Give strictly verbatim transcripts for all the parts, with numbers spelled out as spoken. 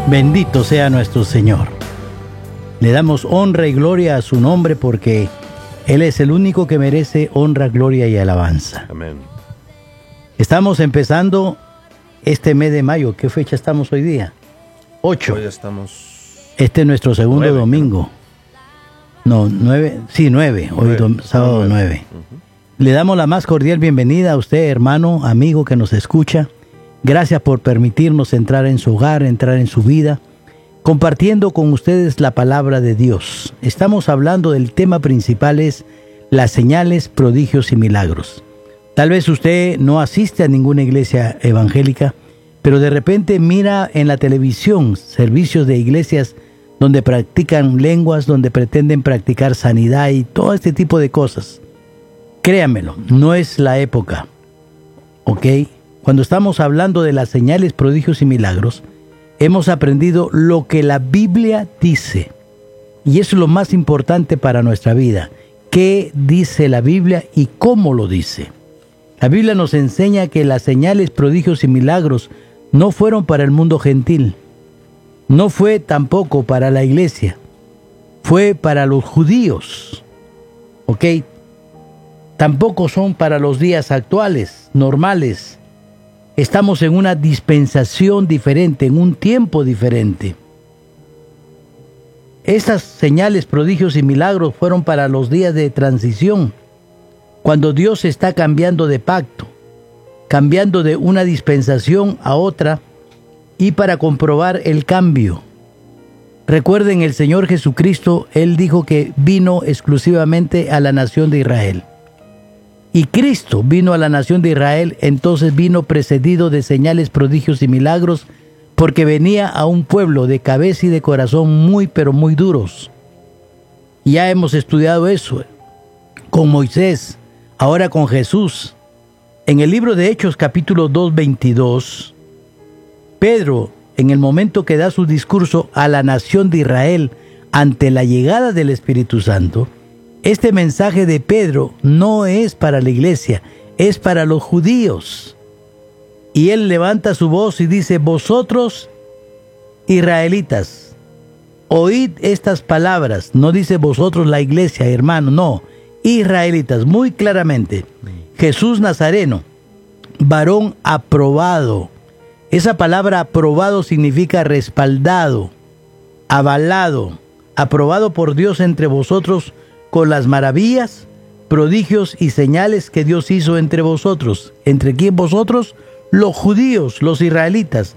Bendito sea nuestro Señor. Le damos honra y gloria a su nombre porque Él es el único que merece honra, gloria y alabanza. Amén. Estamos empezando este mes de mayo. ¿Qué fecha estamos hoy día? Ocho. Hoy estamos... Este es nuestro segundo nueve, domingo. No, nueve. Sí, nueve. Hoy Nueve. dom- sábado Nueve. nueve. Ujú. Le damos la más cordial bienvenida a usted, hermano, amigo que nos escucha. Gracias por permitirnos entrar en su hogar, entrar en su vida, compartiendo con ustedes la palabra de Dios. Estamos hablando del tema principal, es las señales, prodigios y milagros. Tal vez usted no asiste a ninguna iglesia evangélica, pero de repente mira en la televisión servicios de iglesias donde practican lenguas, donde pretenden practicar sanidad y todo este tipo de cosas. Créanmelo, no es la época, ¿ok? Cuando estamos hablando de las señales, prodigios y milagros, hemos aprendido lo que la Biblia dice. Y eso es lo más importante para nuestra vida. ¿Qué dice la Biblia y cómo lo dice? La Biblia nos enseña que las señales, prodigios y milagros no fueron para el mundo gentil. No fue tampoco para la iglesia. Fue para los judíos. ¿Ok? Tampoco son para los días actuales, normales. Estamos en una dispensación diferente, en un tiempo diferente. Estas señales, prodigios y milagros fueron para los días de transición, cuando Dios está cambiando de pacto, cambiando de una dispensación a otra y para comprobar el cambio. Recuerden, el Señor Jesucristo, Él dijo que vino exclusivamente a la nación de Israel. Y Cristo vino a la nación de Israel, entonces vino precedido de señales, prodigios y milagros, porque venía a un pueblo de cabeza y de corazón muy, pero muy duros. Ya hemos estudiado eso con Moisés, ahora con Jesús. En el libro de Hechos, capítulo dos, veintidós, Pedro, en el momento que da su discurso a la nación de Israel ante la llegada del Espíritu Santo, este mensaje de Pedro no es para la iglesia, es para los judíos. Y él levanta su voz y dice: vosotros, israelitas, oíd estas palabras. No dice vosotros la iglesia, hermano, no. Israelitas, muy claramente. Jesús Nazareno, varón aprobado. Esa palabra aprobado significa respaldado, avalado, aprobado por Dios entre vosotros, con las maravillas, prodigios y señales que Dios hizo entre vosotros. ¿Entre quién vosotros? Los judíos, los israelitas.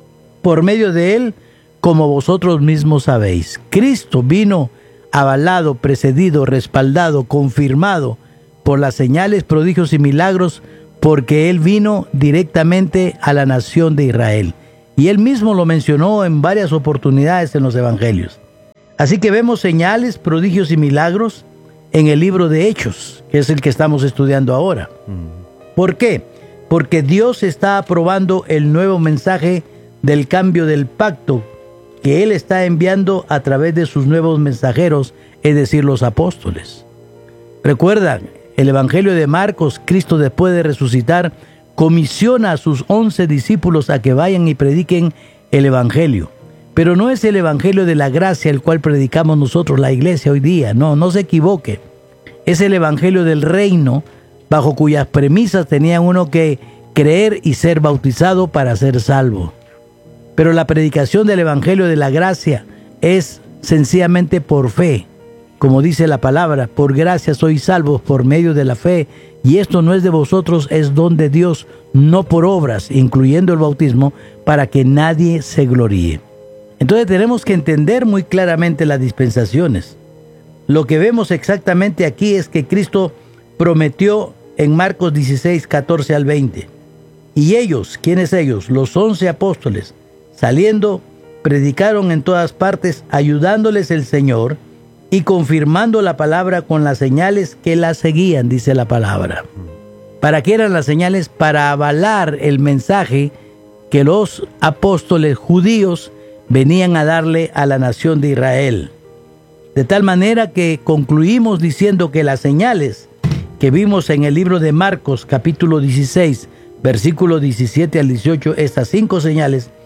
Por medio de él, como vosotros mismos sabéis. Cristo vino avalado, precedido, respaldado, confirmado por las señales, prodigios y milagros, porque él vino directamente a la nación de Israel. Y él mismo lo mencionó en varias oportunidades en los evangelios. Así que vemos señales, prodigios y milagros en el libro de Hechos, que es el que estamos estudiando ahora. Mm. ¿Por qué? Porque Dios está aprobando el nuevo mensaje del cambio del pacto que Él está enviando a través de sus nuevos mensajeros, es decir, los apóstoles. Recuerdan, el Evangelio de Marcos, Cristo después de resucitar, comisiona a sus once discípulos a que vayan y prediquen el Evangelio. Pero no es el evangelio de la gracia el cual predicamos nosotros, la iglesia hoy día. No, no se equivoque. Es el evangelio del reino, bajo cuyas premisas tenía uno que creer y ser bautizado para ser salvo. Pero la predicación del evangelio de la gracia es sencillamente por fe. Como dice la palabra, por gracia sois salvos por medio de la fe. Y esto no es de vosotros, es don de Dios, no por obras, incluyendo el bautismo, para que nadie se gloríe. Entonces tenemos que entender muy claramente las dispensaciones. Lo que vemos exactamente aquí es que Cristo prometió en Marcos dieciséis, catorce al veinte. Y ellos, ¿quiénes ellos? Los once apóstoles, saliendo, predicaron en todas partes, ayudándoles el Señor y confirmando la palabra con las señales que la seguían, dice la palabra. ¿Para qué eran las señales? Para avalar el mensaje que los apóstoles judíos venían a darle a la nación de Israel. De tal manera que concluimos diciendo que las señales que vimos en el libro de Marcos, capítulo dieciséis, versículo diecisiete al dieciocho, estas cinco señales,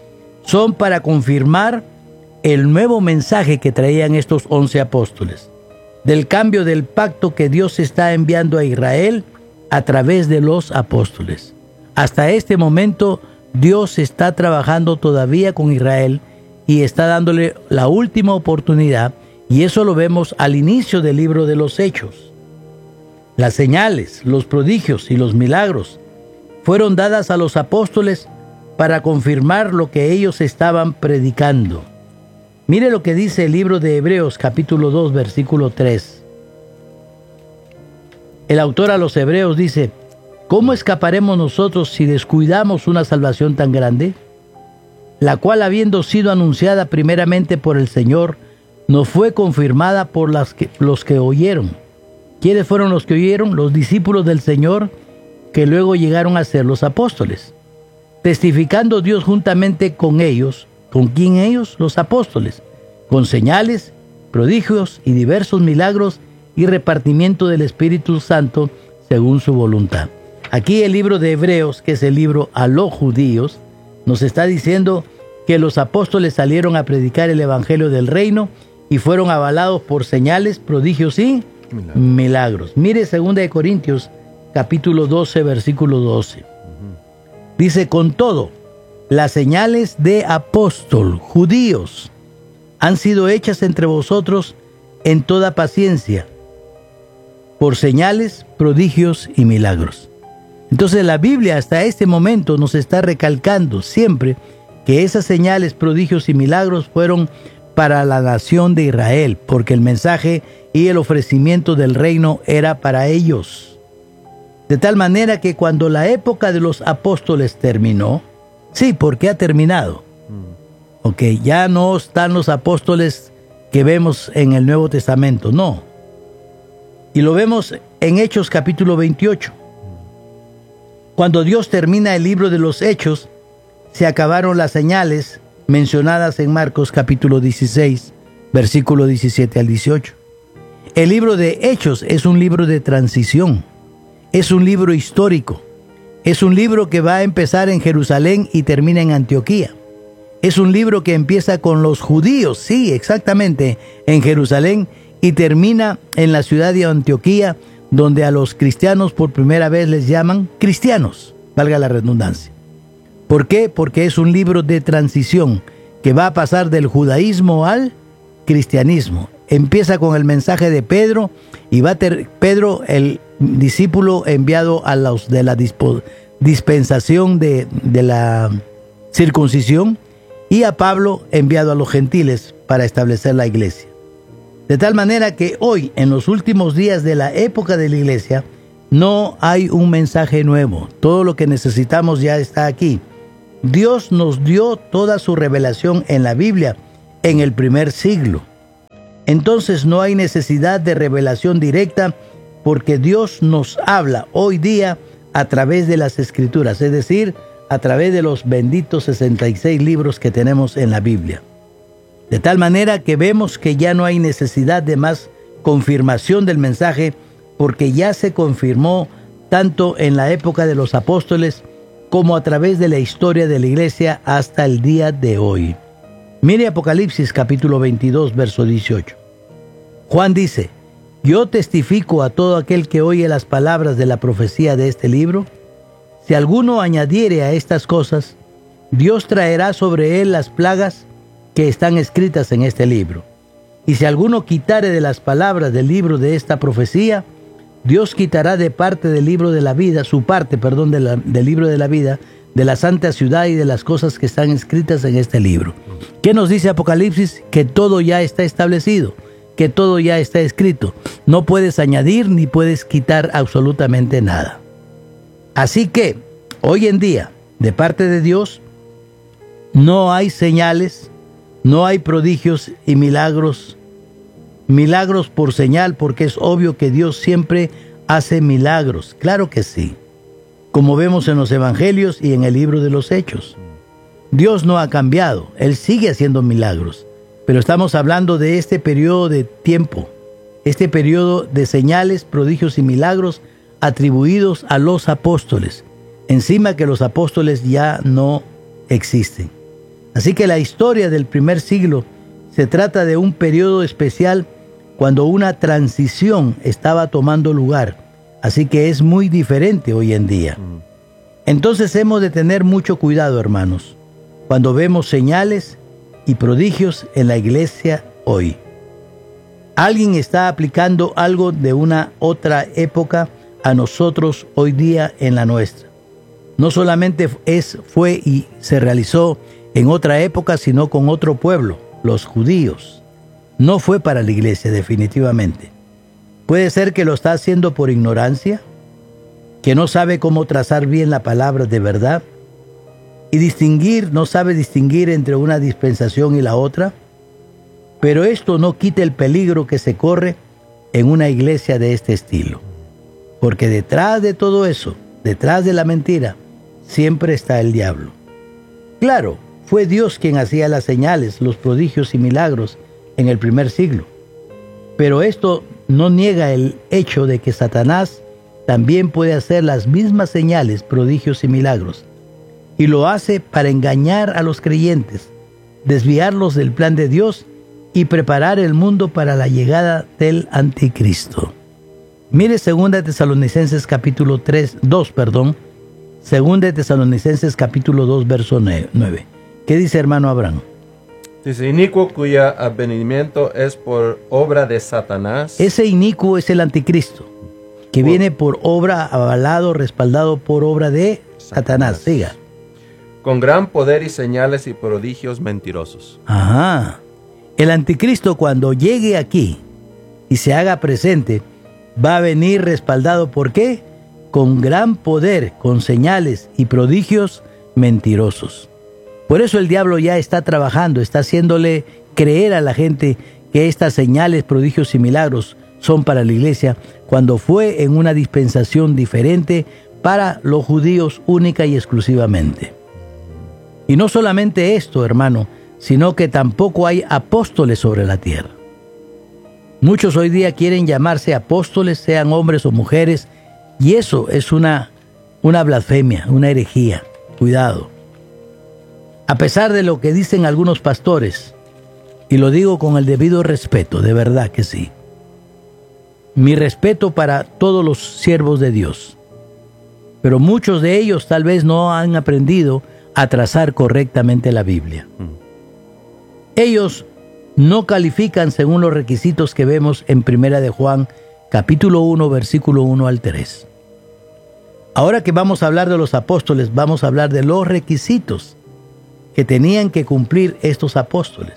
son para confirmar el nuevo mensaje que traían estos once apóstoles, del cambio del pacto que Dios está enviando a Israel a través de los apóstoles. Hasta este momento, Dios está trabajando todavía con Israel y está dándole la última oportunidad, y eso lo vemos al inicio del libro de los Hechos. Las señales, los prodigios y los milagros fueron dadas a los apóstoles para confirmar lo que ellos estaban predicando. Mire lo que dice el libro de Hebreos capítulo dos versículo tres. El autor a los Hebreos dice: ¿cómo escaparemos nosotros si descuidamos una salvación tan grande? La cual, habiendo sido anunciada primeramente por el Señor, no fue confirmada por las que, los que oyeron. ¿Quiénes fueron los que oyeron? Los discípulos del Señor, que luego llegaron a ser los apóstoles. Testificando Dios juntamente con ellos. ¿Con quién ellos? Los apóstoles. Con señales, prodigios y diversos milagros y repartimiento del Espíritu Santo según su voluntad. Aquí el libro de Hebreos, que es el libro a los judíos, nos está diciendo que los apóstoles salieron a predicar el evangelio del reino y fueron avalados por señales, prodigios y milagros. milagros. Mire segunda de Corintios capítulo doce versículo doce. Uh-huh. Dice: con todo, las señales de apóstol judíos han sido hechas entre vosotros en toda paciencia, por señales, prodigios y milagros. Entonces la Biblia hasta este momento nos está recalcando siempre que esas señales, prodigios y milagros fueron para la nación de Israel, porque el mensaje y el ofrecimiento del reino era para ellos. De tal manera que cuando la época de los apóstoles terminó, sí, porque ha terminado, mm. ok, ya no están los apóstoles que vemos en el Nuevo Testamento, no. Y lo vemos en Hechos capítulo veintiocho. Cuando Dios termina el libro de los Hechos, se acabaron las señales mencionadas en Marcos capítulo dieciséis, versículo diecisiete al dieciocho. El libro de Hechos es un libro de transición, es un libro histórico, es un libro que va a empezar en Jerusalén y termina en Antioquía. Es un libro que empieza con los judíos, sí, exactamente, en Jerusalén y termina en la ciudad de Antioquía, donde a los cristianos por primera vez les llaman cristianos, valga la redundancia. ¿Por qué? Porque es un libro de transición que va a pasar del judaísmo al cristianismo. Empieza con el mensaje de Pedro y va a ter Pedro, el discípulo enviado a los de la dispo dispensación de, de la circuncisión, y a Pablo enviado a los gentiles para establecer la iglesia. De tal manera que hoy, en los últimos días de la época de la iglesia, no hay un mensaje nuevo. Todo lo que necesitamos ya está aquí. Dios nos dio toda su revelación en la Biblia en el primer siglo. Entonces no hay necesidad de revelación directa, porque Dios nos habla hoy día a través de las Escrituras, es decir, a través de los benditos sesenta y seis libros que tenemos en la Biblia. De tal manera que vemos que ya no hay necesidad de más confirmación del mensaje, porque ya se confirmó tanto en la época de los apóstoles como a través de la historia de la iglesia hasta el día de hoy. Mire Apocalipsis capítulo veintidós, verso dieciocho. Juan dice: yo testifico a todo aquel que oye las palabras de la profecía de este libro. Si alguno añadiere a estas cosas, Dios traerá sobre él las plagas que están escritas en este libro. Y si alguno quitare de las palabras del libro de esta profecía, Dios quitará de parte del libro de la vida, su parte, perdón, de la, del libro de la vida, de la santa ciudad y de las cosas que están escritas en este libro. ¿Qué nos dice Apocalipsis? Que todo ya está establecido, que todo ya está escrito. No puedes añadir ni puedes quitar absolutamente nada. Así que, hoy en día, de parte de Dios, no hay señales, no hay prodigios y milagros. Milagros por señal, porque es obvio que Dios siempre hace milagros. Claro que sí. Como vemos en los evangelios y en el libro de los Hechos. Dios no ha cambiado. Él sigue haciendo milagros. Pero estamos hablando de este periodo de tiempo. Este periodo de señales, prodigios y milagros atribuidos a los apóstoles. Encima que los apóstoles ya no existen. Así que la historia del primer siglo se trata de un periodo especial cuando una transición estaba tomando lugar. Así que es muy diferente hoy en día. Entonces hemos de tener mucho cuidado, hermanos, cuando vemos señales y prodigios en la iglesia hoy. Alguien está aplicando algo de una otra época a nosotros hoy día en la nuestra. No solamente es, fue y se realizó en otra época, sino con otro pueblo, los judíos. No fue para la iglesia, definitivamente. Puede ser que lo está haciendo por ignorancia, que no sabe cómo trazar bien la palabra de verdad, y distinguir, no sabe distinguir entre una dispensación y la otra. Pero esto no quita el peligro que se corre en una iglesia de este estilo. Porque detrás de todo eso, detrás de la mentira, siempre está el diablo. Claro, fue Dios quien hacía las señales, los prodigios y milagros en el primer siglo. Pero esto no niega el hecho de que Satanás también puede hacer las mismas señales, prodigios y milagros. Y lo hace para engañar a los creyentes, desviarlos del plan de Dios y preparar el mundo para la llegada del anticristo. Mire segunda de Tesalonicenses capítulo tres, dos, perdón. segunda de Tesalonicenses capítulo dos, verso nueve. ¿Qué dice, hermano Abraham? Dice, inicuo cuya advenimiento es por obra de Satanás. Ese inicuo es el anticristo, que por, viene por obra, avalado, respaldado por obra de Satanás. Satanás. Siga. Con gran poder y señales y prodigios mentirosos. Ajá. El anticristo, cuando llegue aquí y se haga presente, va a venir respaldado, ¿por qué? Con gran poder, con señales y prodigios mentirosos. Por eso el diablo ya está trabajando, está haciéndole creer a la gente que estas señales, prodigios y milagros son para la iglesia, cuando fue en una dispensación diferente para los judíos única y exclusivamente. Y no solamente esto, hermano, sino que tampoco hay apóstoles sobre la tierra. Muchos hoy día quieren llamarse apóstoles, sean hombres o mujeres, y eso es una, una blasfemia, una herejía. Cuidado. A pesar de lo que dicen algunos pastores, y lo digo con el debido respeto, de verdad que sí. Mi respeto para todos los siervos de Dios. Pero muchos de ellos tal vez no han aprendido a trazar correctamente la Biblia. Ellos no califican según los requisitos que vemos en Primera de Juan, capítulo uno, versículo uno al tres. Ahora que vamos a hablar de los apóstoles, vamos a hablar de los requisitos que tenían que cumplir estos apóstoles.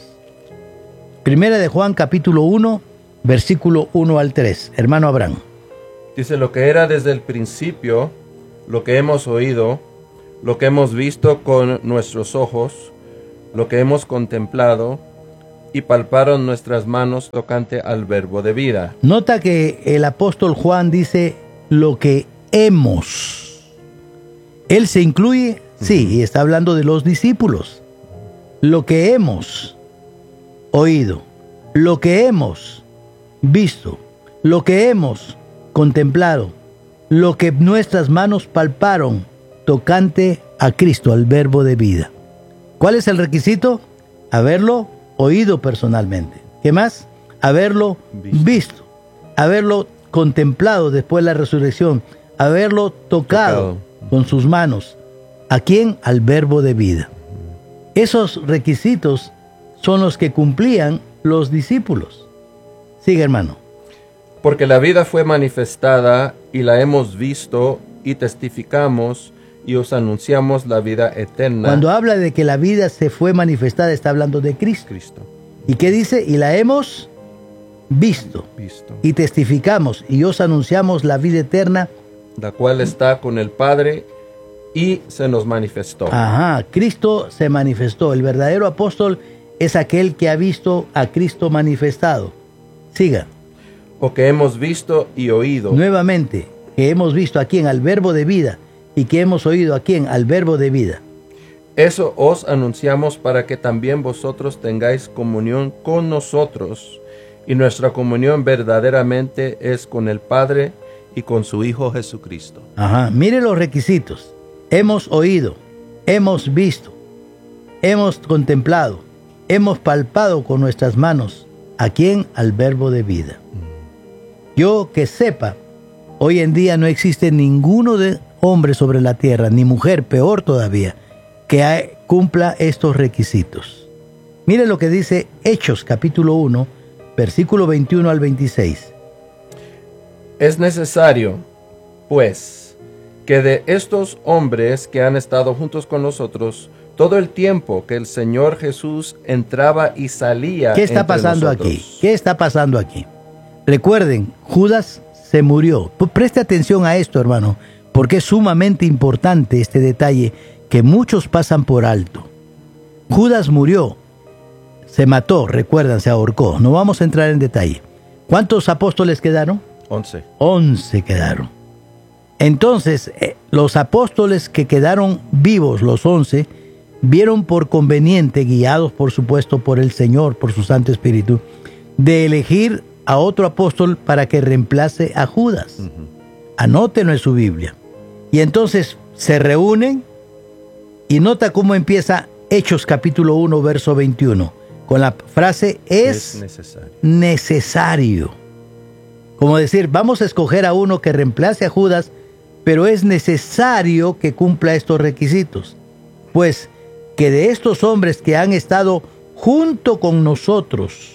Primera de Juan, capítulo uno, versículo uno al tres. Hermano Abraham. Dice, lo que era desde el principio, lo que hemos oído, lo que hemos visto con nuestros ojos, lo que hemos contemplado y palparon nuestras manos tocante al verbo de vida. Nota que el apóstol Juan dice lo que hemos. Él se incluye, sí, y está hablando de los discípulos. Lo que hemos oído, lo que hemos visto, lo que hemos contemplado, lo que nuestras manos palparon tocante a Cristo, al verbo de vida. ¿Cuál es el requisito? Haberlo oído personalmente. ¿Qué más? Haberlo visto, visto haberlo contemplado después de la resurrección, haberlo tocado, tocado con sus manos. ¿A quién? Al verbo de vida. Esos requisitos son los que cumplían los discípulos. Sigue, hermano. Porque la vida fue manifestada y la hemos visto y testificamos y os anunciamos la vida eterna. Cuando habla de que la vida se fue manifestada, está hablando de Cristo. Cristo. ¿Y qué dice? Y la hemos visto, visto. Y testificamos y os anunciamos la vida eterna, la cual está con el Padre y se nos manifestó. Ajá, Cristo se manifestó. El verdadero apóstol es aquel que ha visto a Cristo manifestado. Siga. O que hemos visto y oído. Nuevamente, que hemos visto a quién, al verbo de vida, y que hemos oído a quién, al verbo de vida. Eso os anunciamos para que también vosotros tengáis comunión con nosotros, y nuestra comunión verdaderamente es con el Padre y con su Hijo Jesucristo. Ajá, mire los requisitos. Hemos oído, hemos visto, hemos contemplado, hemos palpado con nuestras manos. ¿A quién? Al verbo de vida. Yo que sepa, hoy en día no existe ninguno de hombre sobre la tierra, ni mujer, peor todavía, que hay, cumpla estos requisitos. Mire lo que dice Hechos capítulo uno, versículo veintiuno al veintiséis. Es necesario, pues, que de estos hombres que han estado juntos con nosotros todo el tiempo que el Señor Jesús entraba y salía. ¿Qué está entre pasando nosotros? aquí? ¿Qué está pasando aquí? Recuerden, Judas se murió. Pues preste atención a esto, hermano, porque es sumamente importante este detalle que muchos pasan por alto. Judas murió, se mató, recuerdan, se ahorcó. No vamos a entrar en detalle. ¿Cuántos apóstoles quedaron? Once. Once quedaron. Entonces, eh, los apóstoles que quedaron vivos, los once, vieron por conveniente, guiados por supuesto por el Señor, por su Santo Espíritu, de elegir a otro apóstol para que reemplace a Judas. Uh-huh. Anótenlo en su Biblia. Y entonces se reúnen y nota cómo empieza Hechos capítulo uno, verso veintiuno, con la frase es, es necesario. necesario. Como decir, vamos a escoger a uno que reemplace a Judas, pero es necesario que cumpla estos requisitos. Pues que de estos hombres que han estado junto con nosotros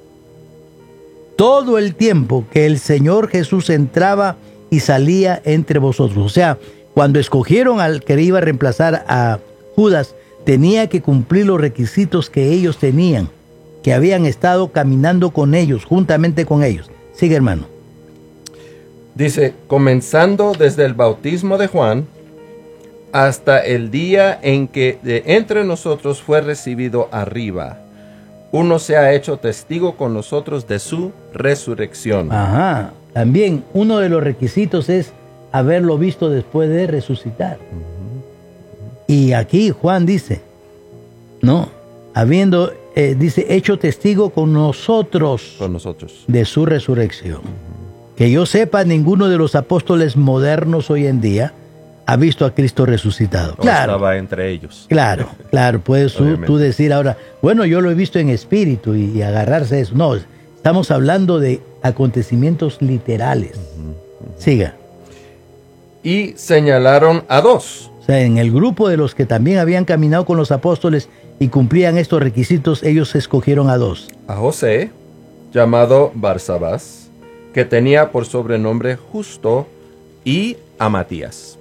todo el tiempo que el Señor Jesús entraba y salía entre vosotros. O sea, cuando escogieron al que iba a reemplazar a Judas, tenía que cumplir los requisitos que ellos tenían, que habían estado caminando con ellos, juntamente con ellos. Sigue, hermano. Dice, comenzando desde el bautismo de Juan hasta el día en que de entre nosotros fue recibido arriba. Uno se ha hecho testigo con nosotros de su resurrección. Ajá. También uno de los requisitos es haberlo visto después de resucitar. Uh-huh. Y aquí Juan dice, no, habiendo, eh, dice, hecho testigo con nosotros, con nosotros de su resurrección. Uh-huh. Que yo sepa, ninguno de los apóstoles modernos hoy en día ha visto a Cristo resucitado. O claro, estaba entre ellos. Claro, claro, puedes tú, tú decir ahora, bueno, yo lo he visto en espíritu y, y agarrarse a eso. No, estamos hablando de acontecimientos literales. Uh-huh, uh-huh. Siga. Y señalaron a dos. O sea, en el grupo de los que también habían caminado con los apóstoles y cumplían estos requisitos, ellos escogieron a dos. A José, llamado Barsabás, que tenía por sobrenombre Justo, y a Matías.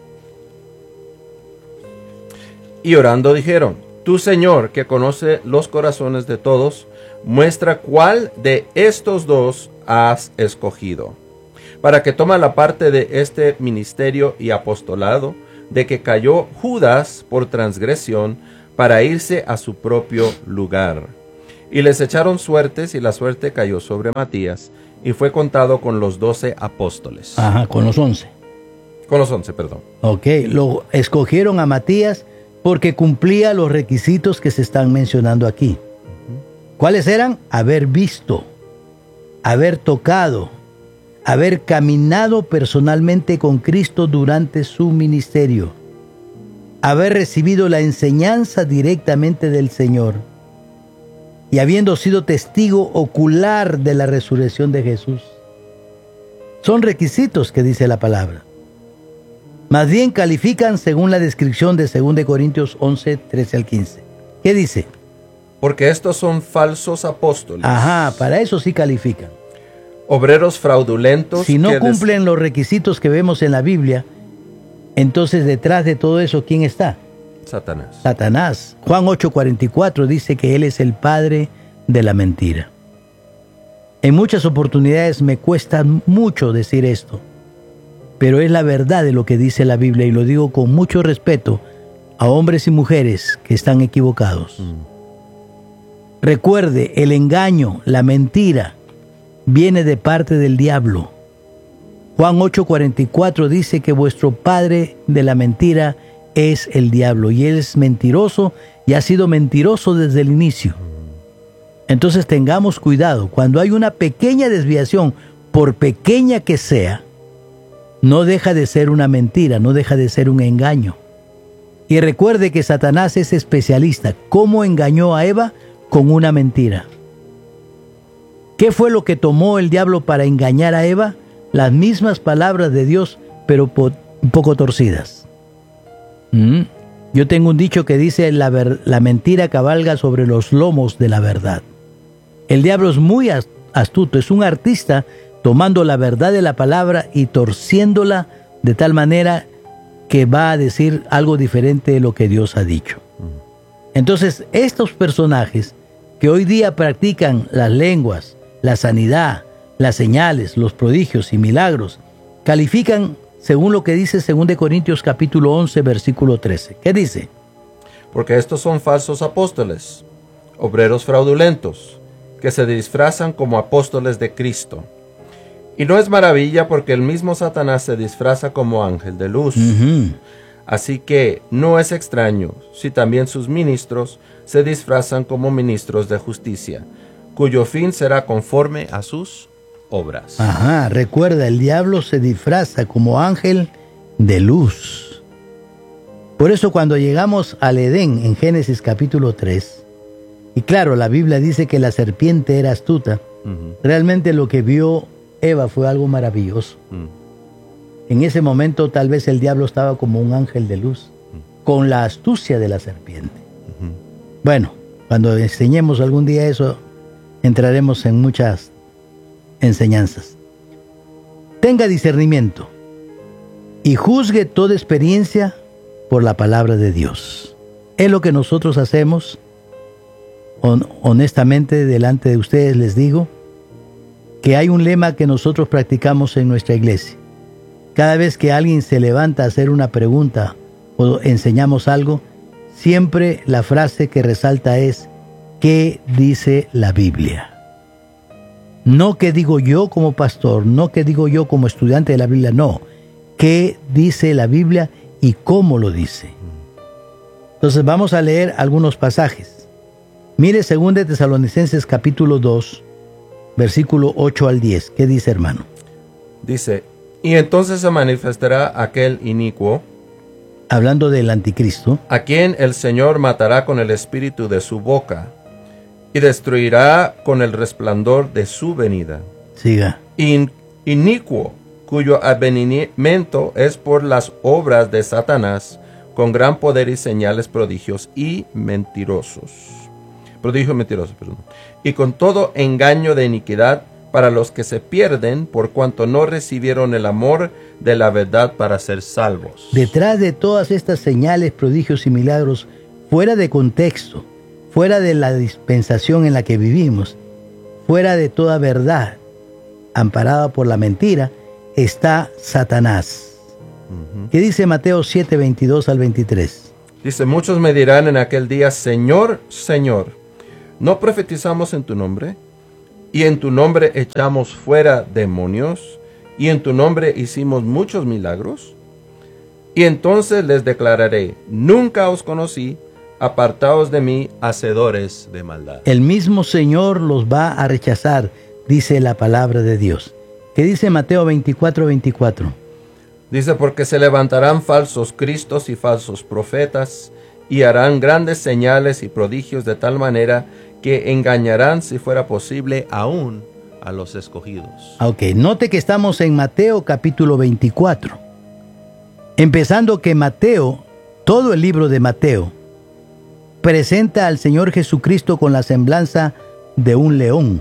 Y orando dijeron, tú, Señor, que conoce los corazones de todos, muestra cuál de estos dos has escogido, para que tome la parte de este ministerio y apostolado, de que cayó Judas por transgresión, para irse a su propio lugar. Y les echaron suertes, y la suerte cayó sobre Matías, y fue contado con los doce apóstoles. Ajá, con los once. Con los once, perdón. Ok, lo escogieron a Matías porque cumplía los requisitos que se están mencionando aquí. Uh-huh. ¿Cuáles eran? Haber visto, haber tocado, haber caminado personalmente con Cristo durante su ministerio, haber recibido la enseñanza directamente del Señor y habiendo sido testigo ocular de la resurrección de Jesús. Son requisitos que dice la palabra. Más bien califican según la descripción de segunda de Corintios once, trece al quince. ¿Qué dice? Porque estos son falsos apóstoles. Ajá, para eso sí califican. Obreros fraudulentos. Si no que cumplen des... los requisitos que vemos en la Biblia, entonces detrás de todo eso, ¿quién está? Satanás. Satanás. Juan ocho, cuarenta y cuatro dice que él es el padre de la mentira. En muchas oportunidades me cuesta mucho decir esto, pero es la verdad de lo que dice la Biblia y lo digo con mucho respeto a hombres y mujeres que están equivocados. Mm. Recuerde, el engaño, la mentira, viene de parte del diablo. Juan ocho, cuarenta y cuatro dice que vuestro padre de la mentira es el diablo y él es mentiroso y ha sido mentiroso desde el inicio. Entonces tengamos cuidado, cuando hay una pequeña desviación, por pequeña que sea, no deja de ser una mentira, no deja de ser un engaño. Y recuerde que Satanás es especialista. ¿Cómo engañó a Eva? Con una mentira. ¿Qué fue lo que tomó el diablo para engañar a Eva? Las mismas palabras de Dios, pero po- un poco torcidas. ¿Mm? Yo tengo un dicho que dice, la, ver- la mentira cabalga sobre los lomos de la verdad. El diablo es muy astuto, es un artista tomando la verdad de la palabra y torciéndola de tal manera que va a decir algo diferente de lo que Dios ha dicho. Entonces, estos personajes que hoy día practican las lenguas, la sanidad, las señales, los prodigios y milagros, califican según lo que dice según de Corintios capítulo once, versículo trece. ¿Qué dice? Porque estos son falsos apóstoles, obreros fraudulentos, que se disfrazan como apóstoles de Cristo. Y no es maravilla, porque el mismo Satanás se disfraza como ángel de luz. Uh-huh. Así que no es extraño si también sus ministros se disfrazan como ministros de justicia, cuyo fin será conforme a sus obras. Ajá, recuerda, el diablo se disfraza como ángel de luz. Por eso cuando llegamos al Edén en Génesis capítulo tres, y claro, la Biblia dice que la serpiente era astuta, uh-huh. Realmente lo que vio Eva fue algo maravilloso. Uh-huh. En ese momento tal vez el diablo estaba como un ángel de luz, uh-huh. Con la astucia de la serpiente. Uh-huh. Bueno, cuando enseñemos algún día eso, entraremos en muchas enseñanzas. Tenga discernimiento y juzgue toda experiencia por la palabra de Dios. Es lo que nosotros hacemos. Hon- honestamente, delante de ustedes les digo que hay un lema que nosotros practicamos en nuestra iglesia. Cada vez que alguien se levanta a hacer una pregunta o enseñamos algo, siempre la frase que resalta es: ¿qué dice la Biblia? No qué digo yo como pastor, no qué digo yo como estudiante de la Biblia, no. ¿Qué dice la Biblia y cómo lo dice? Entonces vamos a leer algunos pasajes. Mire según de Tesalonicenses capítulo dos, versículo ocho al diez. ¿Qué dice, hermano? Dice, y entonces se manifestará aquel inicuo, hablando del anticristo, a quien el Señor matará con el espíritu de su boca, y destruirá con el resplandor de su venida. Siga. In, inicuo, cuyo advenimiento es por las obras de Satanás, con gran poder y señales, prodigios y mentirosos. Prodigios mentirosos, perdón. Y con todo engaño de iniquidad para los que se pierden, por cuanto no recibieron el amor de la verdad para ser salvos. Detrás de todas estas señales, prodigios y milagros, fuera de contexto, fuera de la dispensación en la que vivimos, fuera de toda verdad, amparada por la mentira, está Satanás. Uh-huh. ¿Qué dice Mateo siete, veintidós al veintitrés? Dice, muchos me dirán en aquel día, Señor, Señor, ¿no profetizamos en tu nombre? Y en tu nombre echamos fuera demonios, y en tu nombre hicimos muchos milagros. Y entonces les declararé, nunca os conocí, apartaos de mí, hacedores de maldad. El mismo Señor los va a rechazar, dice la palabra de Dios. ¿Qué dice Mateo veinticuatro, veinticuatro? Dice, porque se levantarán falsos cristos y falsos profetas, y harán grandes señales y prodigios de tal manera que engañarán, si fuera posible, aún a los escogidos. Ok, note que estamos en Mateo capítulo veinticuatro. Empezando que Mateo, todo el libro de Mateo, presenta al Señor Jesucristo con la semblanza de un león.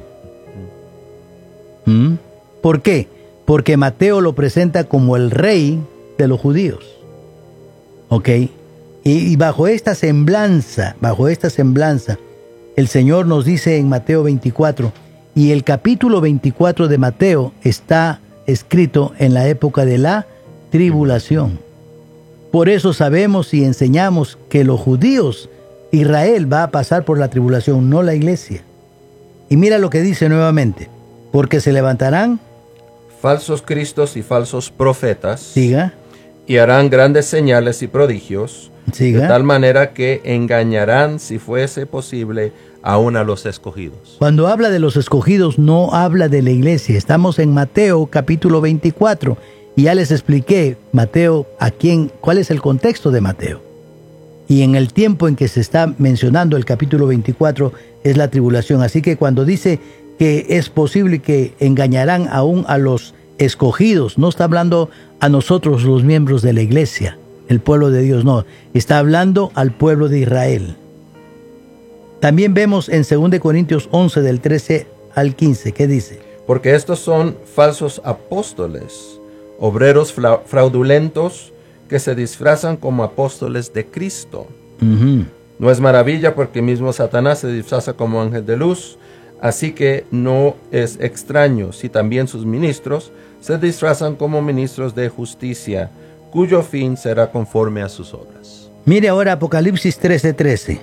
¿Mm? ¿Por qué? Porque Mateo lo presenta como el rey de los judíos. ¿Ok? Y, y bajo esta semblanza, bajo esta semblanza, el Señor nos dice en Mateo veinticuatro, y el capítulo veinticuatro de Mateo está escrito en la época de la tribulación. Por eso sabemos y enseñamos que los judíos, Israel va a pasar por la tribulación, no la iglesia. Y mira lo que dice nuevamente, porque se levantarán falsos cristos y falsos profetas. Siga. Y harán grandes señales y prodigios. Siga. De tal manera que engañarán, si fuese posible, aún a los escogidos. Cuando habla de los escogidos, no habla de la iglesia. Estamos en Mateo capítulo veinticuatro. Y ya les expliqué, Mateo, a quién, cuál es el contexto de Mateo. Y en el tiempo en que se está mencionando el capítulo veinticuatro es la tribulación. Así que cuando dice que es posible que engañarán aún a los escogidos, no está hablando a nosotros los miembros de la iglesia, el pueblo de Dios, no. Está hablando al pueblo de Israel. También vemos en segunda de Corintios once del trece al quince, ¿qué dice? Porque estos son falsos apóstoles, obreros fla- fraudulentos que se disfrazan como apóstoles de Cristo. Uh-huh. No es maravilla porque mismo Satanás se disfraza como ángel de luz, así que no es extraño si también sus ministros se disfrazan como ministros de justicia, cuyo fin será conforme a sus obras. Mire ahora Apocalipsis trece trece.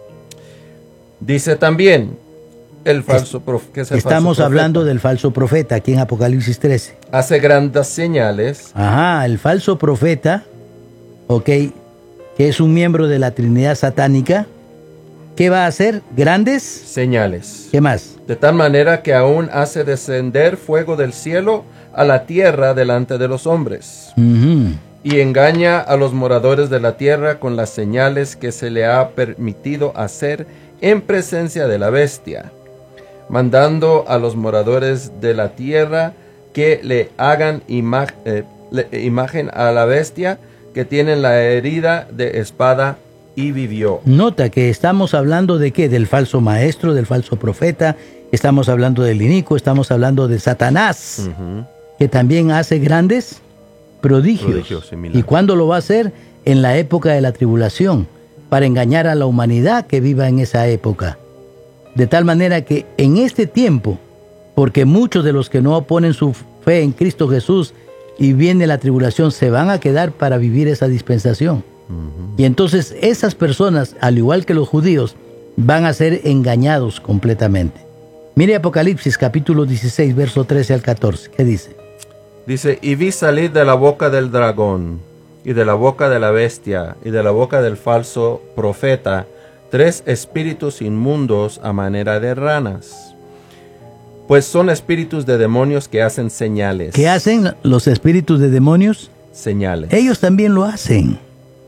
Dice también el falso profeta. ¿Qué es el Estamos falso profeta? hablando del falso profeta aquí en Apocalipsis trece. Hace grandes señales. Ajá, el falso profeta, ok, que es un miembro de la Trinidad satánica. ¿Qué va a hacer? Grandes Señales. ¿Qué más? De tal manera que aún hace descender fuego del cielo a la tierra delante de los hombres. Uh-huh. Y engaña a los moradores de la tierra con las señales que se le ha permitido hacer en presencia de la bestia, mandando a los moradores de la tierra que le hagan ima- eh, le- imagen a la bestia que tiene la herida de espada y vivió. Nota que estamos hablando de qué, del falso maestro, del falso profeta, estamos hablando del inicuo, estamos hablando de Satanás, Uh-huh. que también hace grandes prodigios. Prodigios y milagros. ¿Y cuándo lo va a hacer? En la época de la tribulación, para engañar a la humanidad que viva en esa época. De tal manera que en este tiempo, porque muchos de los que no ponen su fe en Cristo Jesús y viene la tribulación, se van a quedar para vivir esa dispensación. Uh-huh. Y entonces esas personas, al igual que los judíos, van a ser engañados completamente. Mire Apocalipsis capítulo dieciséis, verso trece al catorce. ¿Qué dice? Dice, y vi salir de la boca del dragón, y de la boca de la bestia, y de la boca del falso profeta, tres espíritus inmundos a manera de ranas. Pues son espíritus de demonios que hacen señales. ¿Qué hacen los espíritus de demonios? Señales. Ellos también lo hacen.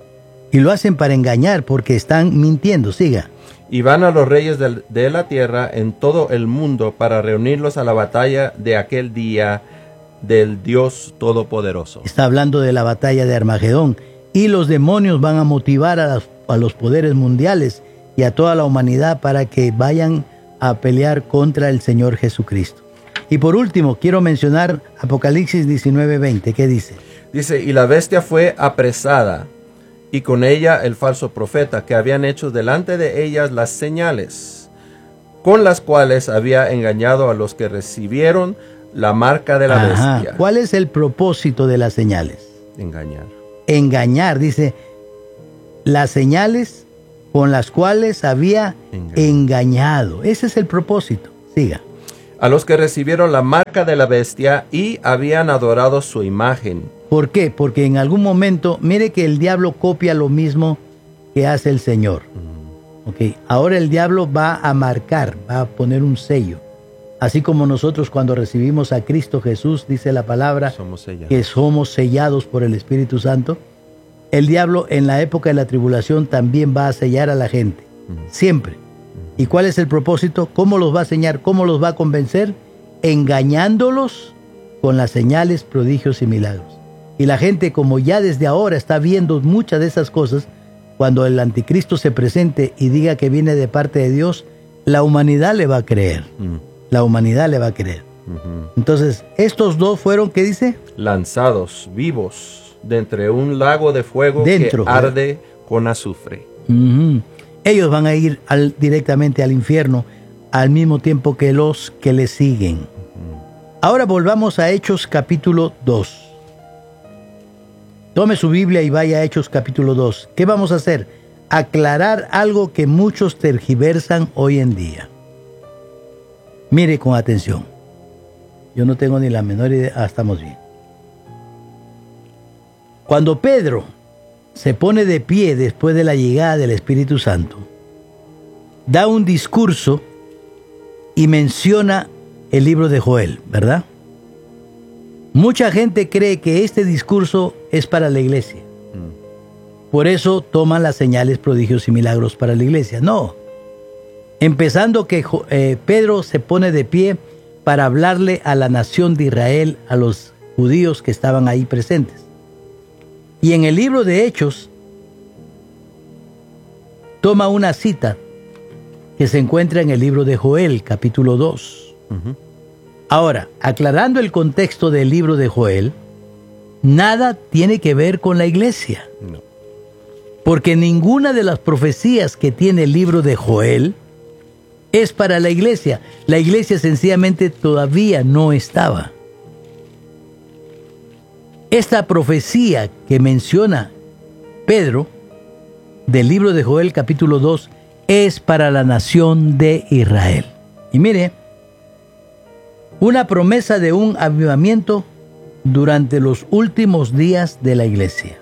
Y lo hacen para engañar, porque están mintiendo. Siga. Y van a los reyes del- de la tierra en todo el mundo para reunirlos a la batalla de aquel día del Dios Todopoderoso. Está hablando de la batalla de Armagedón. Y los demonios van a motivar a, las- a los poderes mundiales y a toda la humanidad para que vayan a pelear contra el Señor Jesucristo. Y por último, quiero mencionar Apocalipsis diecinueve veinte. ¿Qué dice? Dice, y la bestia fue apresada, y con ella el falso profeta, que habían hecho delante de ellas las señales, con las cuales había engañado a los que recibieron la marca de la Ajá. bestia. ¿Cuál es el propósito de las señales? Engañar. Engañar, dice, las señales con las cuales había Engañar. engañado. Ese es el propósito. Siga. A los que recibieron la marca de la bestia y habían adorado su imagen. ¿Por qué? Porque en algún momento, mire que el diablo copia lo mismo que hace el Señor. Ok, ahora el diablo va a marcar, va a poner un sello. Así como nosotros cuando recibimos a Cristo Jesús, dice la palabra, Somos sellados. que somos sellados por el Espíritu Santo. El diablo en la época de la tribulación también va a sellar a la gente, siempre. ¿Y cuál es el propósito? ¿Cómo los va a sellar? ¿Cómo los va a convencer? Engañándolos con las señales, prodigios y milagros. Y la gente, como ya desde ahora está viendo muchas de esas cosas, cuando el anticristo se presente y diga que viene de parte de Dios, la humanidad le va a creer. Mm. La humanidad le va a creer. Ujú. Entonces, estos dos fueron, ¿qué dice? Lanzados vivos de entre un lago de fuego Dentro, que arde con azufre. Ujú. Ellos van a ir al- directamente al infierno al mismo tiempo que los que le siguen. Ahora volvamos a Hechos capítulo dos. Tome su Biblia y vaya a Hechos capítulo dos. ¿Qué vamos a hacer? Aclarar algo que muchos tergiversan hoy en día. Mire con atención. Yo no tengo ni la menor idea. Ah, estamos bien. Cuando Pedro se pone de pie después de la llegada del Espíritu Santo, da un discurso y menciona el libro de Joel, ¿verdad? Mucha gente cree que este discurso es para la iglesia. por eso toman las señales, prodigios y milagros para la iglesia. No. Empezando que eh, Pedro se pone de pie para hablarle a la nación de Israel, a los judíos que estaban ahí presentes. Y en el libro de Hechos toma una cita que se encuentra en el libro de Joel, capítulo dos. Uh-huh. Ahora, aclarando el contexto del libro de Joel, nada tiene que ver con la iglesia. No. Porque ninguna de las profecías que tiene el libro de Joel es para la iglesia. La iglesia sencillamente todavía no estaba. Esta profecía que menciona Pedro del libro de Joel capítulo dos es para la nación de Israel. Y mire, una promesa de un avivamiento durante los últimos días de la iglesia.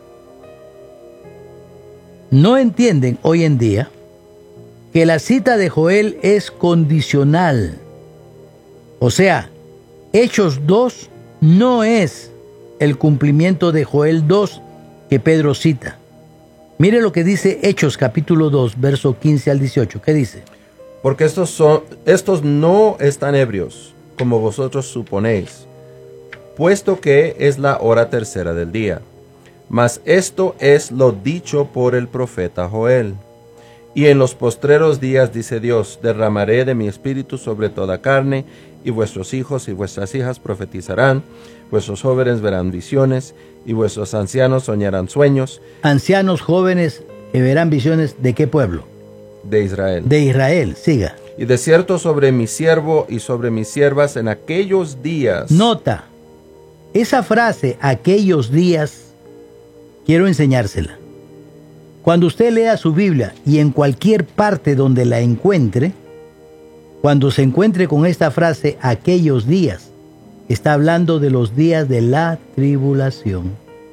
No entienden hoy en día que la cita de Joel es condicional. O sea, Hechos dos no es el cumplimiento de Joel dos que Pedro cita. Mire lo que dice Hechos capítulo dos, verso quince al dieciocho. ¿Qué dice? Porque estos, son, estos no están ebrios, como vosotros suponéis, puesto que es la hora tercera del día. Mas esto es lo dicho por el profeta Joel. Y en los postreros días, dice Dios, derramaré de mi espíritu sobre toda carne, y vuestros hijos y vuestras hijas profetizarán, vuestros jóvenes verán visiones, y vuestros ancianos soñarán sueños. Ancianos jóvenes que verán visiones, ¿de qué pueblo? De Israel. De Israel, siga. Y de cierto sobre mi siervo y sobre mis siervas en aquellos días. Nota, esa frase, aquellos días, quiero enseñársela. Cuando usted lea su Biblia y en cualquier parte donde la encuentre, cuando se encuentre con esta frase, aquellos días, está hablando de los días de la tribulación.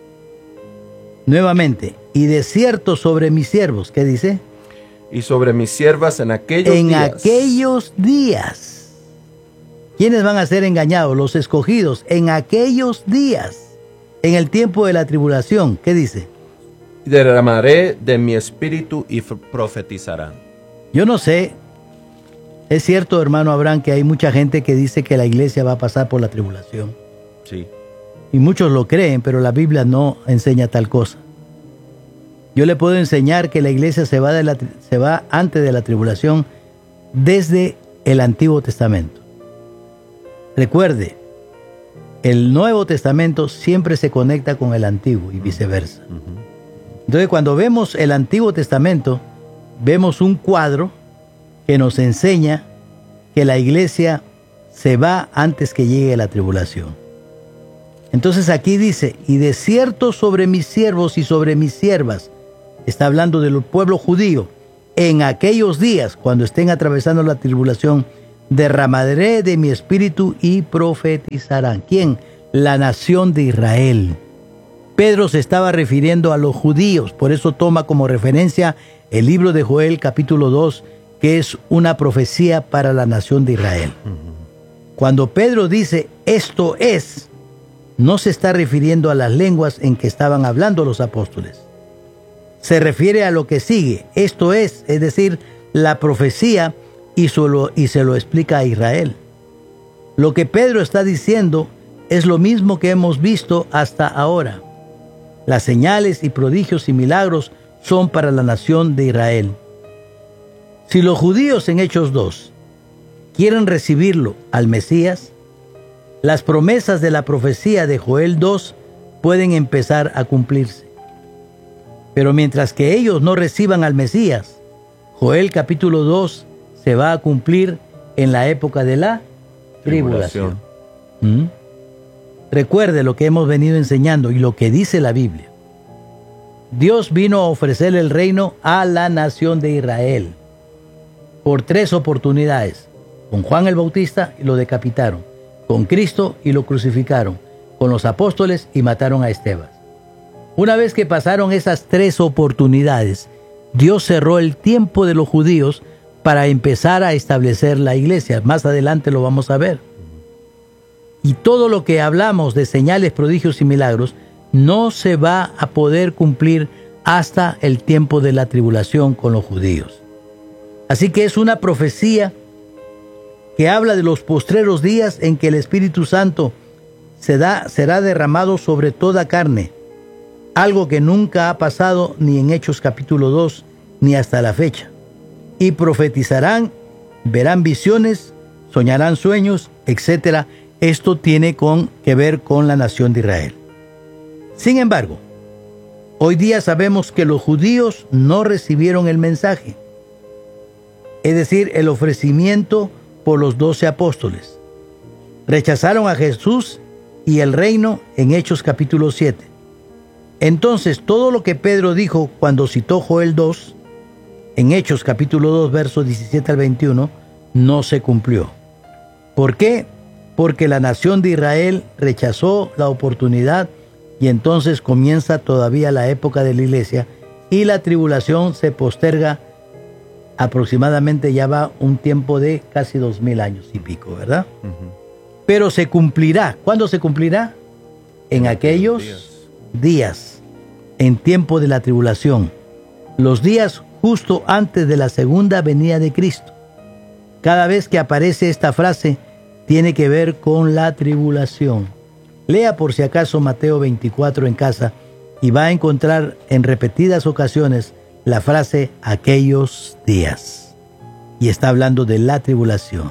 Nuevamente, y de cierto sobre mis siervos, ¿qué dice? Y sobre mis siervas en aquellos en días. En aquellos días. ¿Quiénes van a ser engañados? Los escogidos. En aquellos días. En el tiempo de la tribulación. ¿Qué dice? Derramaré de mi espíritu y profetizarán. Yo no sé. Es cierto, hermano Abraham, que hay mucha gente que dice que la iglesia va a pasar por la tribulación. Sí. Y muchos lo creen, pero la Biblia no enseña tal cosa. Yo le puedo enseñar que la iglesia se va, de la, se va antes de la tribulación desde el Antiguo Testamento. Recuerde, el Nuevo Testamento siempre se conecta con el Antiguo y viceversa. Uh-huh. Entonces, cuando vemos el Antiguo Testamento, vemos un cuadro que nos enseña que la iglesia se va antes que llegue la tribulación. Entonces aquí dice, y de cierto sobre mis siervos y sobre mis siervas, está hablando del pueblo judío, en aquellos días, cuando estén atravesando la tribulación, derramaré de mi espíritu y profetizarán. ¿Quién? La nación de Israel. Pedro se estaba refiriendo a los judíos, por eso toma como referencia el libro de Joel capítulo dos, que es una profecía para la nación de Israel. Cuando Pedro dice esto es, no se está refiriendo a las lenguas en que estaban hablando los apóstoles. Se refiere a lo que sigue, esto es, es decir, la profecía, y, solo, y se lo explica a Israel. Lo que Pedro está diciendo es lo mismo que hemos visto hasta ahora. Las señales y prodigios y milagros son para la nación de Israel. Si los judíos en Hechos dos quieren recibirlo al Mesías, las promesas de la profecía de Joel dos pueden empezar a cumplirse. Pero mientras que ellos no reciban al Mesías, Joel capítulo dos se va a cumplir en la época de la tribulación. tribulación. ¿Mm? Recuerde lo que hemos venido enseñando y lo que dice la Biblia. Dios vino a ofrecer el reino a la nación de Israel por tres oportunidades. Con Juan el Bautista y lo decapitaron. Con Cristo y lo crucificaron. Con los apóstoles y mataron a Esteban. Una vez que pasaron esas tres oportunidades, Dios cerró el tiempo de los judíos para empezar a establecer la iglesia. Más adelante lo vamos a ver. Y todo lo que hablamos de señales, prodigios y milagros no se va a poder cumplir hasta el tiempo de la tribulación con los judíos. Así que es una profecía que habla de los postreros días en que el Espíritu Santo se da, será derramado sobre toda carne, algo que nunca ha pasado ni en Hechos capítulo dos ni hasta la fecha. Y profetizarán, verán visiones, soñarán sueños, etcétera. Esto tiene con, que ver con la nación de Israel. Sin embargo, hoy día sabemos que los judíos no recibieron el mensaje, es decir, el ofrecimiento por los doce apóstoles. Rechazaron a Jesús y el reino en Hechos capítulo siete. Entonces, todo lo que Pedro dijo cuando citó Joel dos, en Hechos capítulo dos, versos diecisiete al veintiuno, no se cumplió. ¿Por qué? Porque la nación de Israel rechazó la oportunidad y entonces comienza todavía la época de la iglesia y la tribulación se posterga aproximadamente, ya va un tiempo de casi dos mil años y pico, ¿verdad? Uh-huh. Pero se cumplirá. ¿Cuándo se cumplirá? En aquellos días. días, en tiempo de la tribulación, los días justo antes de la segunda venida de Cristo. Cada vez que aparece esta frase, tiene que ver con la tribulación. Lea por si acaso Mateo veinticuatro en casa y va a encontrar en repetidas ocasiones la frase aquellos días. Y está hablando de la tribulación.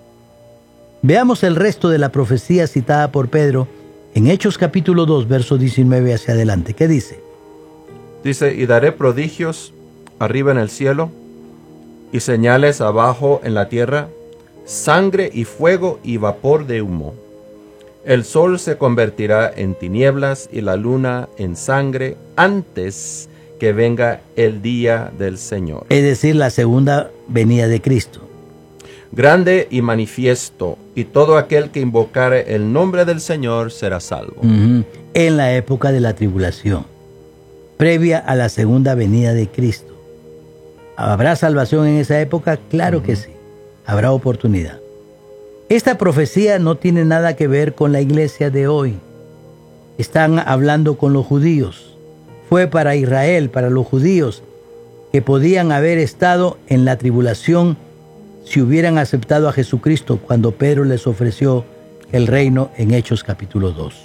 Veamos el resto de la profecía citada por Pedro en Hechos capítulo dos, verso diecinueve hacia adelante. ¿Qué dice? Dice, y daré prodigios arriba en el cielo y señales abajo en la tierra, sangre y fuego y vapor de humo. El sol se convertirá en tinieblas y la luna en sangre antes que venga el día del Señor. Es decir, la segunda venida de Cristo. Grande y manifiesto, y todo aquel que invocare el nombre del Señor será salvo. Uh-huh. En la época de la tribulación, previa a la segunda venida de Cristo. ¿Habrá salvación en esa época? Claro uh-huh. que sí. Habrá oportunidad. Esta profecía no tiene nada que ver con la iglesia de hoy. Están hablando con los judíos. Fue para Israel, para los judíos, que podían haber estado en la tribulación si hubieran aceptado a Jesucristo cuando Pedro les ofreció el reino en Hechos capítulo dos.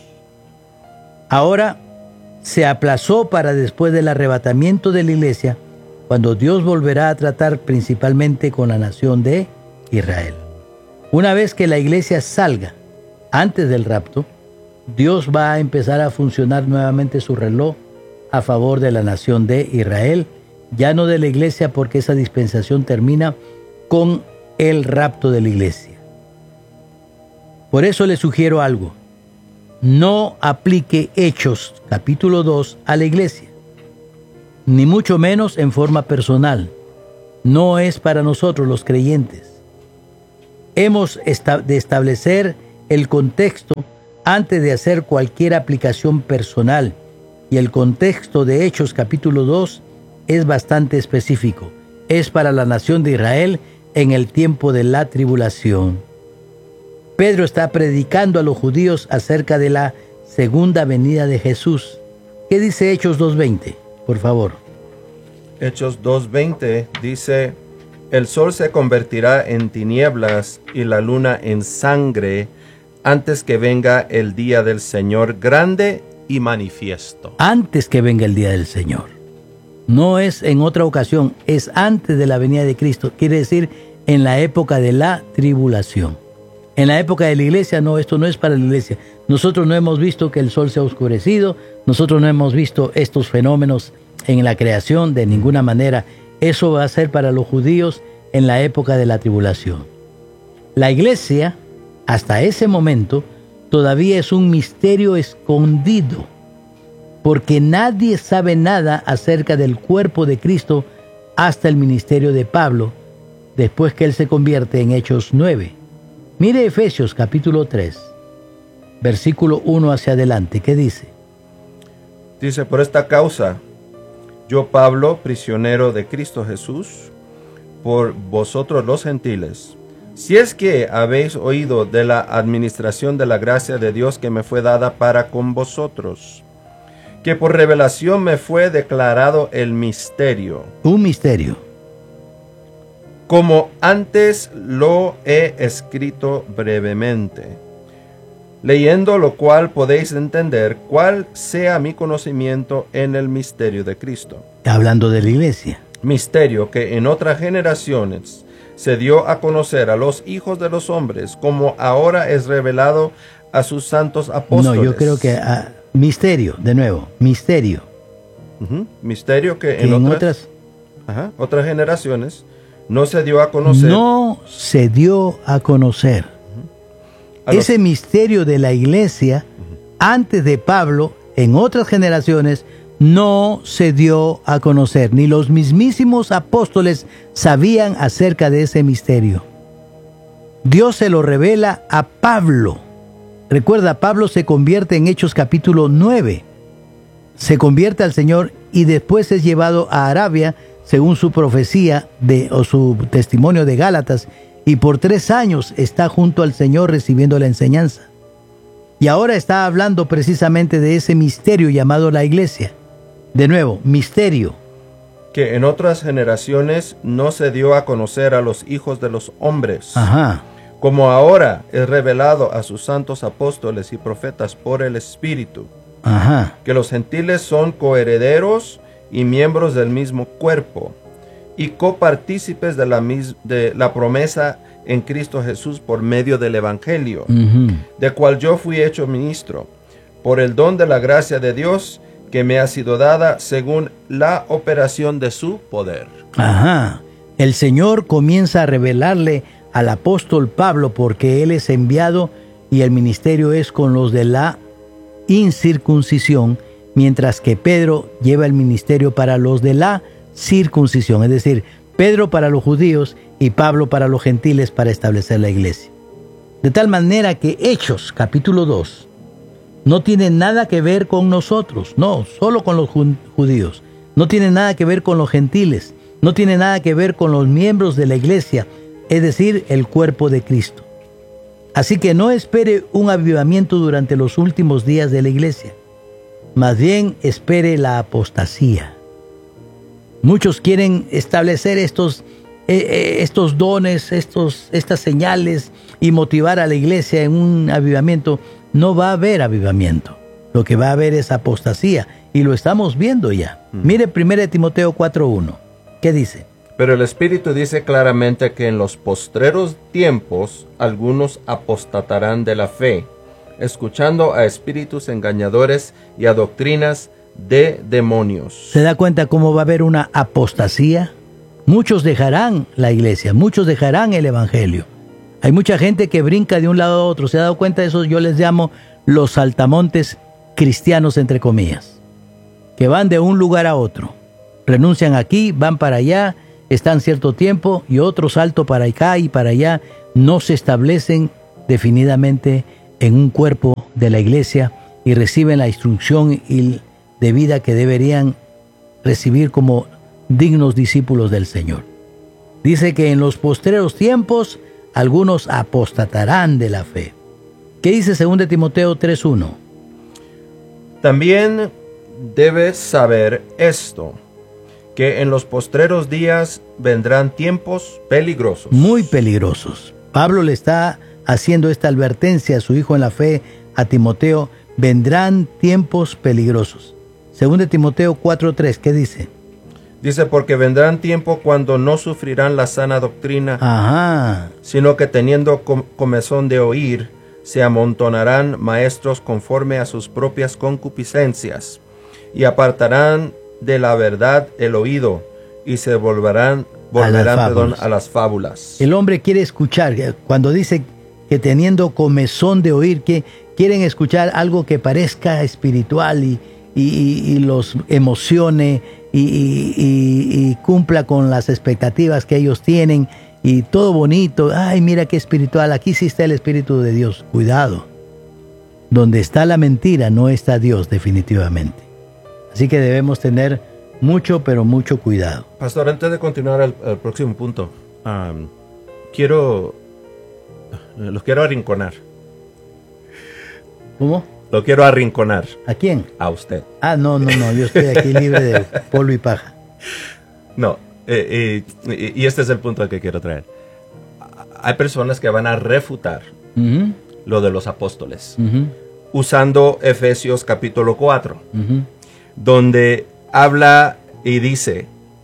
Ahora se aplazó para después del arrebatamiento de la iglesia, cuando Dios volverá a tratar principalmente con la nación de Israel. Una vez que la iglesia salga antes del rapto, Dios va a empezar a funcionar nuevamente su reloj a favor de la nación de Israel, ya no de la iglesia, porque esa dispensación termina con el rapto de la iglesia. Por eso le sugiero algo: no aplique Hechos capítulo dos a la iglesia, ni mucho menos en forma personal. No es para nosotros los creyentes. Hemos de establecer el contexto antes de hacer cualquier aplicación personal, y el contexto de Hechos capítulo dos es bastante específico. Es para la nación de Israel en el tiempo de la tribulación. Pedro está predicando a los judíos acerca de la segunda venida de Jesús. ¿Qué dice Hechos dos veinte? Por favor. Hechos dos veinte dice: el sol se convertirá en tinieblas y la luna en sangre antes que venga el día del Señor grande y manifiesto. Antes que venga el día del Señor. No es en otra ocasión, es antes de la venida de Cristo. Quiere decir, en la época de la tribulación. En la época de la iglesia, no, esto no es para la iglesia. Nosotros no hemos visto que el sol se ha oscurecido, nosotros no hemos visto estos fenómenos en la creación de ninguna manera. Eso va a ser para los judíos en la época de la tribulación. La iglesia, hasta ese momento, todavía es un misterio escondido, porque nadie sabe nada acerca del cuerpo de Cristo hasta el ministerio de Pablo, después que él se convierte en Hechos nueve. Mire Efesios capítulo tres, versículo uno hacia adelante. ¿Qué dice? Dice: por esta causa, yo Pablo, prisionero de Cristo Jesús, por vosotros los gentiles, si es que habéis oído de la administración de la gracia de Dios que me fue dada para con vosotros, que por revelación me fue declarado el misterio, Un misterio. como antes lo he escrito brevemente, leyendo lo cual podéis entender cuál sea mi conocimiento en el misterio de Cristo. Hablando de la iglesia. Misterio que en otras generaciones se dio a conocer a los hijos de los hombres, como ahora es revelado a sus santos apóstoles. No, yo creo que ah, misterio, de nuevo, misterio. Ujú. Misterio que, Que en, en otras, otras ajá, otras generaciones no se dio a conocer. no se dio a conocer. a los- Ese misterio de la iglesia, antes de Pablo, en otras generaciones, no se dio a conocer. Ni los mismísimos apóstoles sabían acerca de ese misterio. Dios se lo revela a Pablo. Recuerda, Pablo se convierte en Hechos capítulo nueve. Se convierte al Señor y después es llevado a Arabia, según su profecía de, o su testimonio de Gálatas, y por tres años está junto al Señor recibiendo la enseñanza. Y ahora está hablando precisamente de ese misterio llamado la iglesia. De nuevo, misterio. que en otras generaciones no se dio a conocer a los hijos de los hombres, Ajá. como ahora es revelado a sus santos apóstoles y profetas por el Espíritu, Ajá. que los gentiles son coherederos y miembros del mismo cuerpo, y copartícipes de la, mis- de la promesa en Cristo Jesús por medio del Evangelio, Ujú. de cual yo fui hecho ministro, por el don de la gracia de Dios que me ha sido dada según la operación de su poder. Ajá. El Señor comienza a revelarle al apóstol Pablo porque él es enviado y el ministerio es con los de la incircuncisión, mientras que Pedro lleva el ministerio para los de la circuncisión, es decir, Pedro para los judíos y Pablo para los gentiles para establecer la iglesia. De tal manera que Hechos capítulo dos no tiene nada que ver con nosotros, no, solo con los ju- judíos. No tiene nada que ver con los gentiles, no tiene nada que ver con los miembros de la iglesia, es decir, el cuerpo de Cristo. Así que no espere un avivamiento durante los últimos días de la iglesia, más bien espere la apostasía. Muchos quieren establecer estos, eh, eh, estos dones, estos, estas señales y motivar a la iglesia en un avivamiento. No va a haber avivamiento. Lo que va a haber es apostasía y lo estamos viendo ya. Mire primero Timoteo cuatro uno. ¿Qué dice? Pero el Espíritu dice claramente que en los postreros tiempos algunos apostatarán de la fe, escuchando a espíritus engañadores y a doctrinas de demonios. ¿Se da cuenta cómo va a haber una apostasía? Muchos dejarán la iglesia, muchos dejarán el evangelio. Hay mucha gente que brinca de un lado a otro. ¿Se ha dado cuenta de eso? Yo les llamo los saltamontes cristianos, entre comillas, que van de un lugar a otro. Renuncian aquí, van para allá, están cierto tiempo y otro salto para acá y para allá. No se establecen definidamente en un cuerpo de la iglesia y reciben la instrucción y de vida que deberían recibir como dignos discípulos del Señor. Dice que en los postreros tiempos algunos apostatarán de la fe. ¿Qué dice segundo Timoteo tres uno? También debes saber esto, que en los postreros días vendrán tiempos peligrosos. Muy peligrosos. Pablo le está haciendo esta advertencia a su hijo en la fe, a Timoteo. Vendrán tiempos peligrosos. segundo Timoteo cuatro tres, ¿qué dice? Dice, porque vendrán tiempos cuando no sufrirán la sana doctrina, Ajá. sino que teniendo com- comezón de oír, se amontonarán maestros conforme a sus propias concupiscencias, y apartarán de la verdad el oído, y se volverán, volverán perdón, fábulas. a las fábulas. El hombre quiere escuchar, cuando dice que teniendo comezón de oír, que quieren escuchar algo que parezca espiritual y, y, y- y los emocione y, y- y- y cumpla con las expectativas que ellos tienen y todo bonito. Ay, mira qué espiritual, aquí sí está el Espíritu de Dios. Cuidado, donde está la mentira no está Dios definitivamente. Así que debemos tener mucho, pero mucho cuidado. Pastor, antes de continuar al, al próximo punto, um, quiero, los quiero arrinconar. ¿Cómo? Lo quiero arrinconar. ¿A quién? A usted. Ah, no, no, no, yo estoy aquí libre de polvo y paja. No, eh, eh, y este es el punto al que quiero traer. Hay personas que van a refutar uh-huh. lo de los apóstoles, uh-huh. usando Efesios capítulo cuatro, uh-huh. donde habla y dice,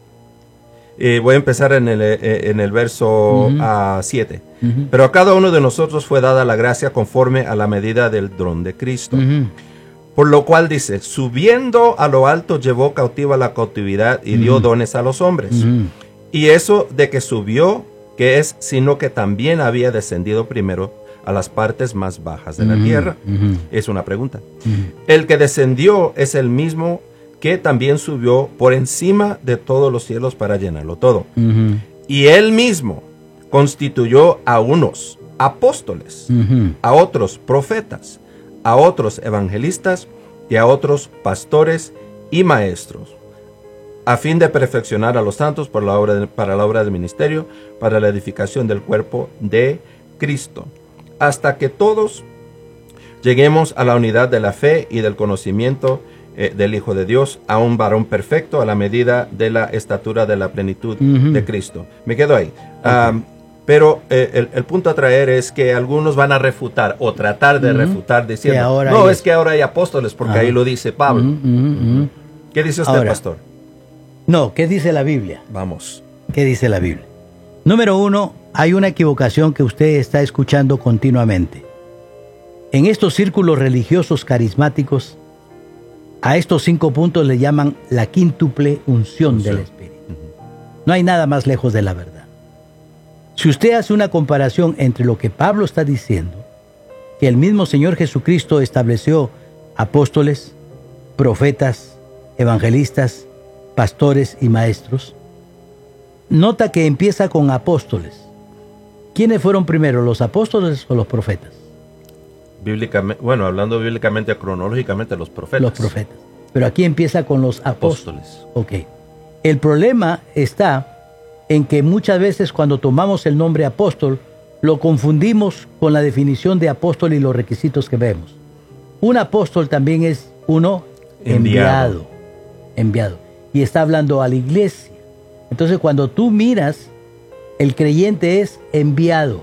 eh, voy a empezar en el, eh, en el verso uh-huh. siete, uh-huh. pero a cada uno de nosotros fue dada la gracia conforme a la medida del don de Cristo. Uh-huh. Por lo cual dice, subiendo a lo alto llevó cautiva la cautividad y uh-huh. dio dones a los hombres. Uh-huh. Y eso de que subió, que es, sino que también había descendido primero a las partes más bajas de uh-huh. la tierra. Uh-huh. Es una pregunta. Uh-huh. El que descendió es el mismo que también subió por encima de todos los cielos para llenarlo todo. Uh-huh. Y él mismo constituyó a unos apóstoles, uh-huh. a otros profetas, a otros evangelistas y a otros pastores y maestros, a fin de perfeccionar a los santos para la obra, de, para la obra del ministerio, para la edificación del cuerpo de Cristo, hasta que todos lleguemos a la unidad de la fe y del conocimiento eh, del Hijo de Dios, a un varón perfecto, a la medida de la estatura de la plenitud uh-huh. de Cristo. Me quedo ahí. Okay. Um, Pero eh, el, el punto a traer es que algunos van a refutar o tratar de uh-huh. refutar diciendo, no, es... es que ahora hay apóstoles, porque uh-huh. ahí lo dice Pablo. Uh-huh, uh-huh, uh-huh. ¿Qué dice usted, ahora, pastor? No, ¿qué dice la Biblia? Vamos. ¿Qué dice la Biblia? Número uno, hay una equivocación que usted está escuchando continuamente. En estos círculos religiosos carismáticos, a estos cinco puntos le llaman la quíntuple unción, unción. del Espíritu. Uh-huh. No hay nada más lejos de la verdad. Si usted hace una comparación entre lo que Pablo está diciendo, que el mismo Señor Jesucristo estableció apóstoles, profetas, evangelistas, pastores y maestros, nota que empieza con apóstoles. ¿Quiénes fueron primero, los apóstoles o los profetas? Bíblicamente, bueno, hablando bíblicamente, cronológicamente, los profetas. Los profetas. Pero aquí empieza con los apóstoles. apóstoles. Ok. El problema está en que muchas veces cuando tomamos el nombre apóstol, lo confundimos con la definición de apóstol y los requisitos que vemos. Un apóstol también es uno enviado. Enviado. enviado. Y está hablando a la iglesia. Entonces cuando tú miras, el creyente es enviado.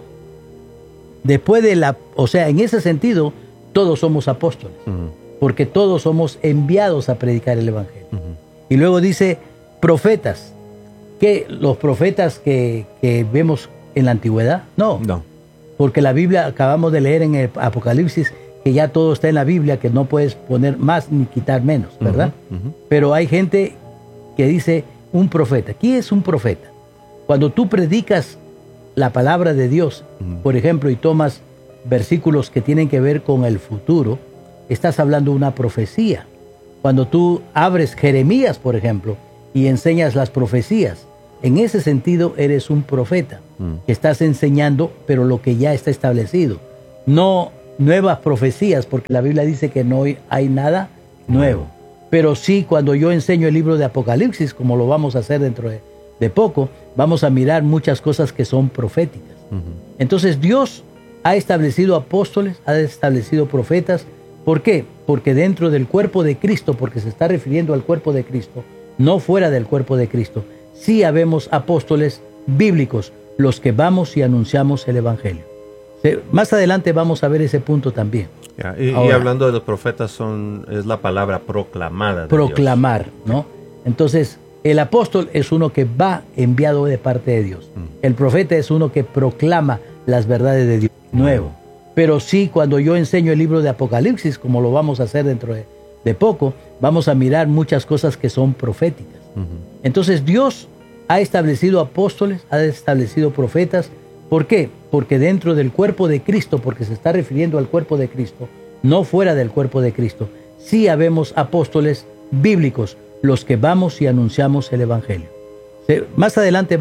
Después de la, o sea, en ese sentido, todos somos apóstoles. Uh-huh. Porque todos somos enviados a predicar el evangelio. Uh-huh. Y luego dice profetas. ¿Qué? ¿Los profetas que, que vemos en la antigüedad? No. No. Porque la Biblia, acabamos de leer en el Apocalipsis, que ya todo está en la Biblia, que no puedes poner más ni quitar menos, ¿verdad? Uh-huh, uh-huh. Pero hay gente que dice un profeta. ¿Quién es un profeta? Cuando tú predicas la palabra de Dios, uh-huh. por ejemplo, y tomas versículos que tienen que ver con el futuro, estás hablando una profecía. Cuando tú abres Jeremías, por ejemplo, y enseñas las profecías, en ese sentido eres un profeta, mm. que estás enseñando, pero lo que ya está establecido. No nuevas profecías, porque la Biblia dice que no hay nada nuevo. Pero sí, cuando yo enseño el libro de Apocalipsis, como lo vamos a hacer dentro de, de poco, vamos a mirar muchas cosas que son proféticas. Uh-huh. Entonces Dios ha establecido apóstoles, ha establecido profetas. ¿Por qué? Porque dentro del cuerpo de Cristo, porque se está refiriendo al cuerpo de Cristo, no fuera del cuerpo de Cristo, sí habemos apóstoles bíblicos, los que vamos y anunciamos el evangelio. Más adelante vamos a ver ese punto también. Yeah, y, Ahora, y hablando de los profetas, son, es la palabra proclamada. De proclamar, Dios. ¿No? Entonces, el apóstol es uno que va enviado de parte de Dios. Mm. El profeta es uno que proclama las verdades de Dios. Nuevo. Mm. Pero sí, cuando yo enseño el libro de Apocalipsis, como lo vamos a hacer dentro de, de poco, vamos a mirar muchas cosas que son proféticas. Mm-hmm. Entonces, Dios ha establecido apóstoles, ha establecido profetas. ¿Por qué? Porque dentro del cuerpo de Cristo, porque se está refiriendo al cuerpo de Cristo, no fuera del cuerpo de Cristo, sí habemos apóstoles bíblicos, los que vamos y anunciamos el evangelio. Más adelante